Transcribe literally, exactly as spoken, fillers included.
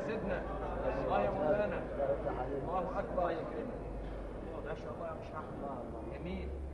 سيدنا الله يا مولانا. الله اكبر. الله يكرمك. ما شاء الله يا مش احمد. جميل.